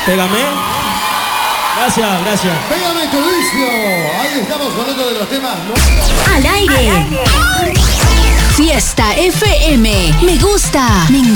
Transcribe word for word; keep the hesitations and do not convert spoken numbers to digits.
Pégame. Gracias, gracias. Pégame tu vicio. Ahí estamos con otro de los temas. Al aire. Al aire. Fiesta F M. Me gusta. Me